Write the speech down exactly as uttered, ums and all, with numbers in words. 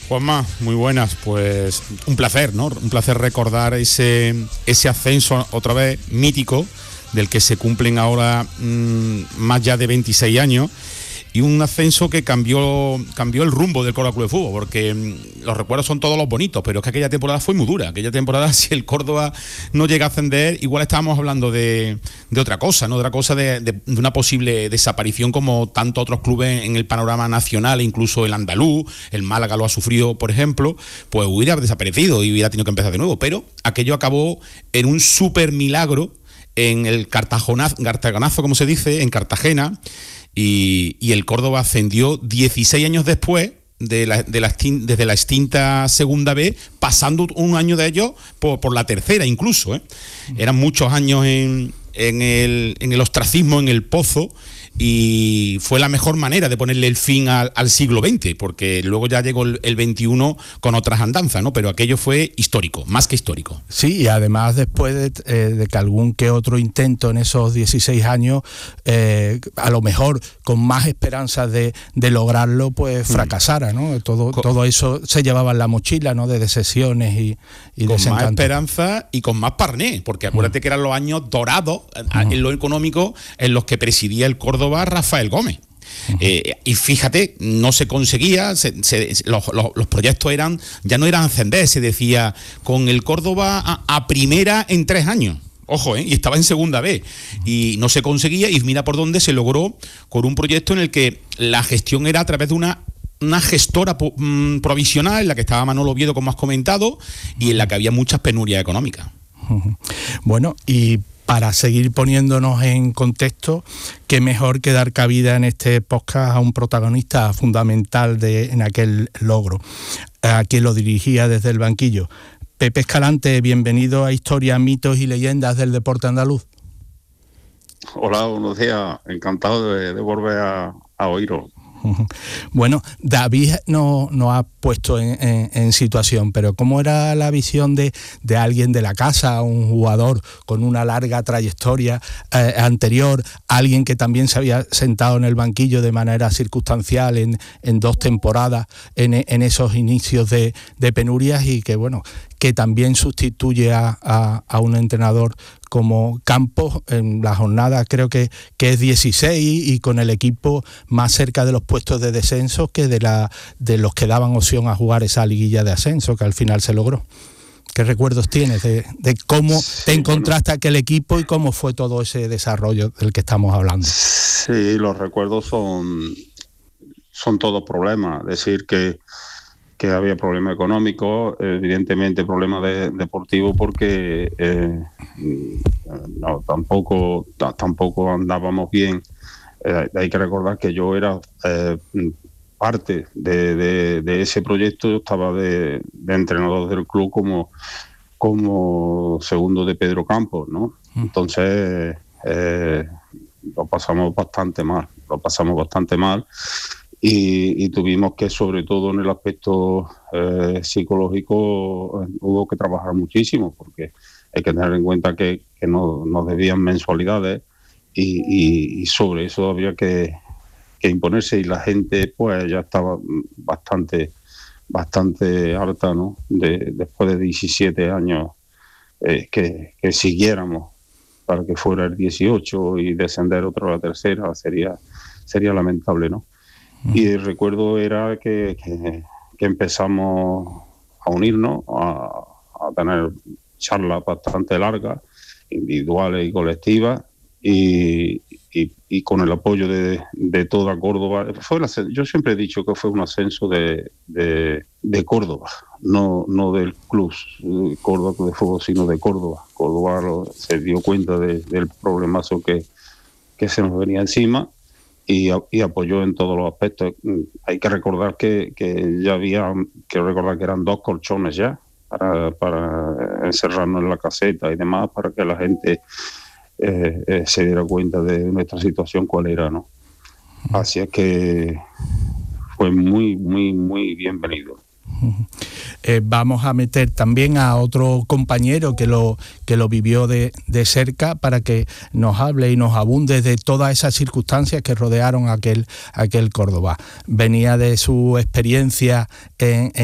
Juanma, muy buenas. Pues un placer, ¿no? Un placer recordar ese, ese ascenso otra vez mítico, del que se cumplen ahora mmm, más ya de veintiséis años, y un ascenso que cambió cambió el rumbo del Córdoba Club de Fútbol, porque mmm, los recuerdos son todos los bonitos, pero es que aquella temporada fue muy dura. Aquella temporada, si el Córdoba no llega a ascender, igual estábamos hablando de, de otra cosa, ¿no? De otra cosa, de, de, de una posible desaparición, como tantos otros clubes en el panorama nacional, incluso el andaluz, el Málaga lo ha sufrido, por ejemplo, pues hubiera desaparecido y hubiera tenido que empezar de nuevo. Pero aquello acabó en un súper milagro en el Cartagonazo, Cartagonazo, como se dice, en Cartagena, y, y el Córdoba ascendió dieciséis años después, de la, de la, desde la extinta Segunda B, pasando un año de ellos por, por la tercera incluso, ¿eh? Eran muchos años en, en, el, en el ostracismo, en el pozo, y fue la mejor manera de ponerle el fin al, al siglo veinte, porque luego ya llegó el, el veintiuno con otras andanzas, ¿no? Pero aquello fue histórico, más que histórico. Sí, y además después de, eh, de que algún que otro intento en esos dieciséis años, eh, a lo mejor con más esperanzas de, de lograrlo, pues fracasara, ¿no? Todo, con, todo eso se llevaba en la mochila, ¿no? De decepciones y, y con desencanto. Más esperanza y con más parné, porque acuérdate mm. que eran los años dorados mm. en lo económico, en los que presidía el Córdoba Rafael Gómez. Uh-huh. Eh, y fíjate, no se conseguía, se, se, los, los, los proyectos eran, ya no eran ascender, se decía con el Córdoba a, a primera en tres años. Ojo, ¿eh? Y estaba en segunda B y no se conseguía, y mira por dónde se logró, con un proyecto en el que la gestión era a través de una una gestora po, mmm, provisional, en la que estaba Manolo Oviedo, como has comentado, y en la que había muchas penurias económicas. Uh-huh. Bueno, y para seguir poniéndonos en contexto, qué mejor que dar cabida en este podcast a un protagonista fundamental de, en aquel logro, a quien lo dirigía desde el banquillo. Pepe Escalante, bienvenido a Historia, Mitos y Leyendas del Deporte Andaluz. Hola, buenos días, encantado de, de volver a, a oíros. Bueno, David nos no ha puesto en, en, en situación, pero ¿cómo era la visión de, de alguien de la casa, un jugador con una larga trayectoria eh, anterior, alguien que también se había sentado en el banquillo de manera circunstancial en, en dos temporadas, en, en esos inicios de, de penurias, y que bueno, que también sustituye a, a, a un entrenador como Campos en la jornada, creo que, que es dieciséis, y con el equipo más cerca de los puestos de descenso que de, la, de los que daban opción a jugar esa liguilla de ascenso que al final se logró? ¿Qué recuerdos tienes de, de cómo sí, te encontraste bueno. aquel equipo y cómo fue todo ese desarrollo del que estamos hablando? Sí, los recuerdos son, son todos problemas. Decir que que había problemas económicos, evidentemente problemas de, deportivos, porque eh, no, tampoco, t- tampoco andábamos bien. Eh, hay que recordar que yo era eh, parte de, de, de ese proyecto. Yo estaba de, de entrenador del club como, como segundo de Pedro Campos, ¿no? Entonces eh, lo pasamos bastante mal, lo pasamos bastante mal. Y, y tuvimos que, sobre todo en el aspecto eh, psicológico, eh, hubo que trabajar muchísimo, porque hay que tener en cuenta que, que no, nos debían mensualidades, y, y, y sobre eso había que, que imponerse, y la gente pues ya estaba bastante bastante harta, ¿no? De, después de diecisiete años eh, que, que siguiéramos para que fuera el dieciocho y descender otro a la tercera, sería, sería lamentable, ¿no? Y el recuerdo era que, que, que empezamos a unirnos, a, a tener charlas bastante largas, individuales y colectivas, y, y, y con el apoyo de, de toda Córdoba. Fue la, yo siempre he dicho que fue un ascenso de, de, de Córdoba, no, no del club Córdoba Club de Fútbol, sino de Córdoba. Córdoba lo, se dio cuenta de, del problemazo que, que se nos venía encima, Y, y apoyó en todos los aspectos. Hay que recordar que, que ya había, quiero recordar que eran dos colchones ya para, para encerrarnos en la caseta y demás, para que la gente eh, eh, se diera cuenta de nuestra situación cuál era, ¿no? Así es que fue muy, muy, muy bienvenido. Eh, vamos a meter también a otro compañero que lo que lo vivió de, de cerca, para que nos hable y nos abunde de todas esas circunstancias que rodearon aquel, aquel Córdoba. Venía de su experiencia en, en